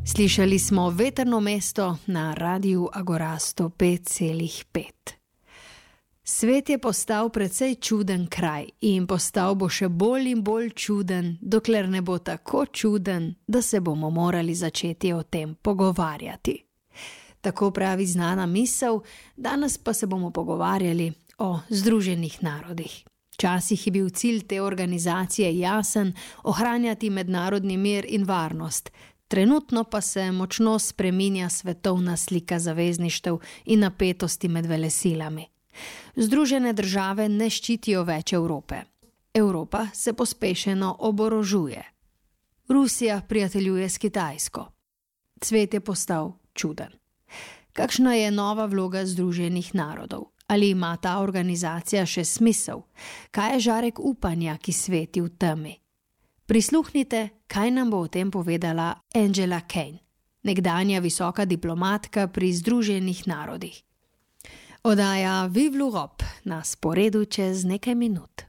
Slišali smo Vetrno mesto na Radiu Agora 105,5. Svet je postal precej čuden kraj in postal bo še bolj in bolj čuden, dokler ne bo tako čuden, da se bomo morali začeti o tem pogovarjati. Tako pravi znana misel, danes pa se bomo pogovarjali o Združenih narodih. Včasih je bil cilj te organizacije jasen, ohranjati mednarodni mir in varnost. Trenutno pa se močno spreminja svetovna slika zavezništev in napetosti med velesilami. Združene države ne ščitijo več Evrope. Evropa se pospešeno oborožuje. Rusija prijateljuje s Kitajsko. Svet je postal čuden. Kakšna je nova vloga Združenih narodov? Ali ima ta organizacija še smisel? Kaj je žarek upanja, ki sveti v temi? Prisluhnite, kaj nam bo o tem povedala Angela Kane, nekdanja visoka diplomatka pri Združenih narodih. Oddaja Vive l'Europe na sporedu čez nekaj minut.